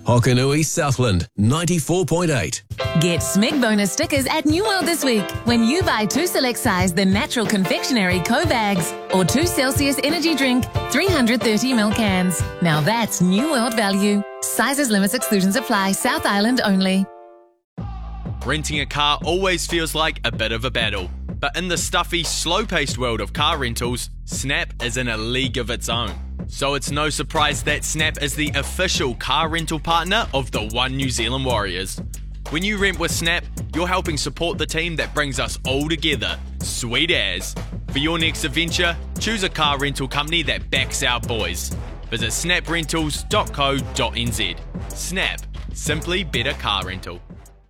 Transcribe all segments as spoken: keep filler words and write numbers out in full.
Hokanui Southland, ninety-four point eight. Get Smeg bonus stickers at New World this week when you buy two select size The Natural Confectionery Co-Bags or two Celsius Energy Drink three hundred thirty milliliter cans. Now that's New World value. Sizes, limits, exclusions apply. South Island only. Renting a car always feels like a bit of a battle. But in the stuffy, slow-paced world of car rentals, Snap is in a league of its own. So it's no surprise that Snap is the official car rental partner of the One New Zealand Warriors. When you rent with Snap, you're helping support the team that brings us all together. Sweet as. For your next adventure, choose a car rental company that backs our boys. Visit snap rentals dot co dot n z. Snap. Simply better car rental.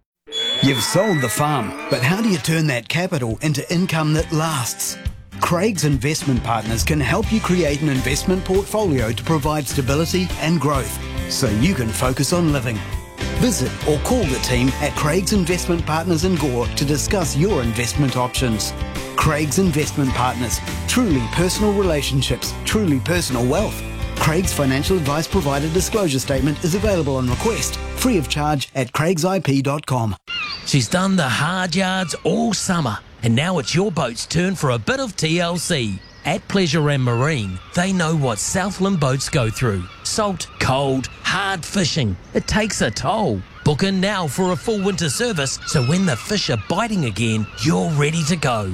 You've sold the farm, but how do you turn that capital into income that lasts? Craig's Investment Partners can help you create an investment portfolio to provide stability and growth, so you can focus on living. Visit or call the team at Craig's Investment Partners in Gore to discuss your investment options. Craig's Investment Partners. Truly personal relationships, truly personal wealth. Craig's financial advice provider disclosure statement is available on request, free of charge at craigs I P dot com. She's done the hard yards all summer, and now it's your boat's turn for a bit of T L C. At Pleasure and Marine, they know what Southland boats go through. Salt, cold, hard fishing. It takes a toll. Book in now for a full winter service, so when the fish are biting again, you're ready to go.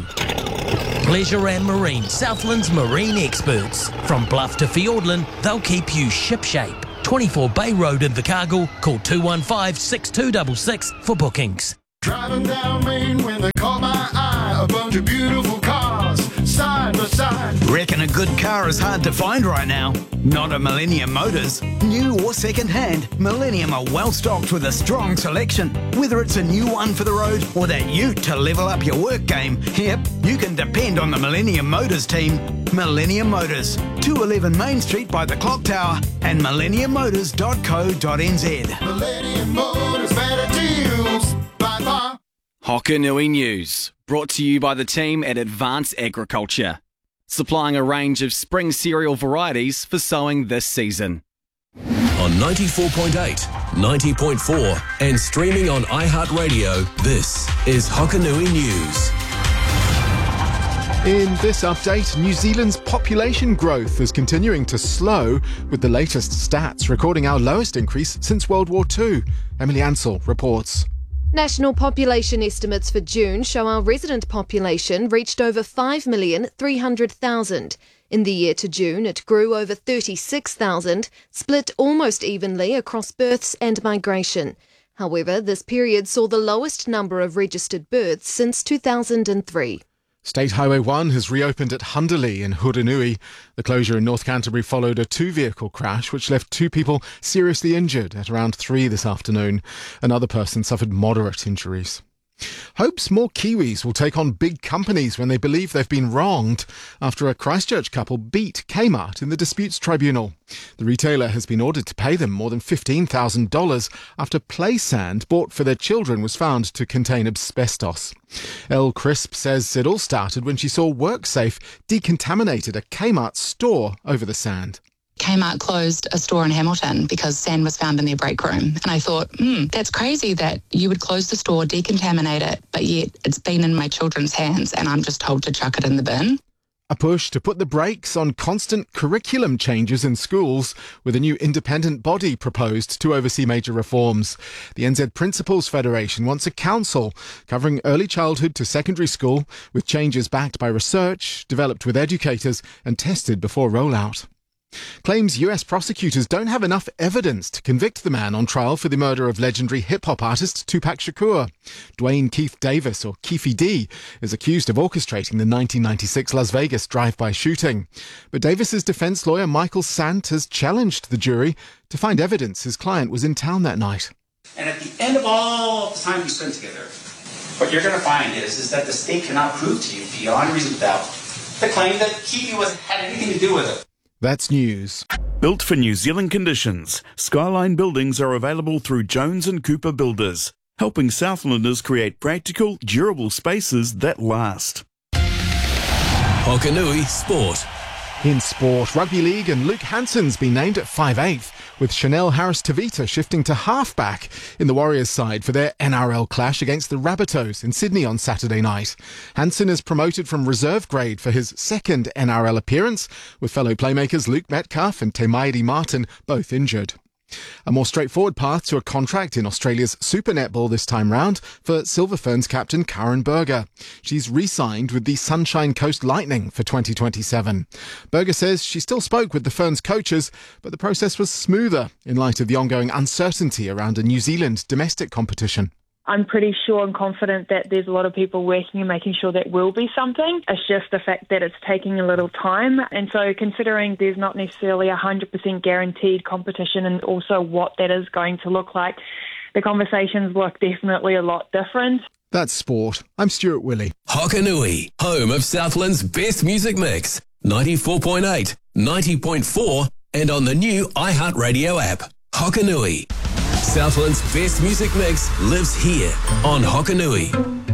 Pleasure and Marine, Southland's marine experts. From Bluff to Fiordland, they'll keep you shipshape. twenty-four Bay Road in Invercargill. Call two one five, six two six six for bookings. Driving down Main when they caught my eye, a bunch of beautiful cars, side by side. Reckon a good car is hard to find right now? Not at Millennium Motors. New or second hand, Millennium are well stocked with a strong selection. Whether it's a new one for the road or that ute to level up your work game, yep, you can depend on the Millennium Motors team. Millennium Motors, two eleven Main Street by the Clock Tower and millennium motors dot co dot n z. Millennium Motors, better deals by far. Hokanui News, brought to you by the team at Advanced Agriculture, supplying a range of spring cereal varieties for sowing this season. On ninety-four point eight, ninety point four and streaming on iHeartRadio, this is Hokanui News. In this update, New Zealand's population growth is continuing to slow, with the latest stats recording our lowest increase since World War Two. Emily Ansell reports. National population estimates for June show our resident population reached over five million three hundred thousand. In the year to June, it grew over thirty-six thousand, split almost evenly across births and migration. However, this period saw the lowest number of registered births since two thousand three. State Highway one has reopened at Hunderley in Hurunui. The closure in North Canterbury followed a two-vehicle crash which left two people seriously injured at around three this afternoon. Another person suffered moderate injuries. Hopes more Kiwis will take on big companies when they believe they've been wronged after a Christchurch couple beat Kmart in the disputes tribunal. The retailer has been ordered to pay them more than fifteen thousand dollars after play sand bought for their children was found to contain asbestos. Elle Crisp says it all started when she saw WorkSafe decontaminated a Kmart store over the sand. Kmart closed a store in Hamilton because sand was found in their break room. And I thought, hmm, that's crazy that you would close the store, decontaminate it, but yet it's been in my children's hands and I'm just told to chuck it in the bin. A push to put the brakes on constant curriculum changes in schools, with a new independent body proposed to oversee major reforms. The N Z Principals Federation wants a council covering early childhood to secondary school, with changes backed by research, developed with educators and tested before rollout. Claims U S prosecutors don't have enough evidence to convict the man on trial for the murder of legendary hip-hop artist Tupac Shakur. Dwayne Keith Davis, or Keefy D, is accused of orchestrating the nineteen ninety-six Las Vegas drive-by shooting. But Davis's defence lawyer Michael Sant has challenged the jury to find evidence his client was in town that night. And at the end of all the time we spent together, what you're going to find is, is that the state cannot prove to you beyond reasonable doubt the claim that Keefy was had anything to do with it. That's news. Built for New Zealand conditions, Skyline buildings are available through Jones and Cooper Builders, helping Southlanders create practical, durable spaces that last. Hokanui Sport. In sport, Rugby League and Luke Hansen's been named at five eighth, with Chanel Harris-Tavita shifting to halfback in the Warriors side for their N R L clash against the Rabbitohs in Sydney on Saturday night. Hansen is promoted from reserve grade for his second N R L appearance, with fellow playmakers Luke Metcalf and Te Mairi Martin both injured. A more straightforward path to a contract in Australia's Super Netball this time round for Silver Ferns captain Karen Berger. She's re-signed with the Sunshine Coast Lightning for twenty twenty-seven. Berger says she still spoke with the Ferns coaches, but the process was smoother in light of the ongoing uncertainty around a New Zealand domestic competition. I'm pretty sure and confident that there's a lot of people working and making sure that will be something. It's just the fact that it's taking a little time. And so considering there's not necessarily a one hundred percent guaranteed competition and also what that is going to look like, the conversations look definitely a lot different. That's sport. I'm Stuart Willey. Hokanui, home of Southland's best music mix. ninety-four point eight, ninety point four and on the new iHeartRadio app. Hokanui. Southland's best music mix lives here on Hokanui.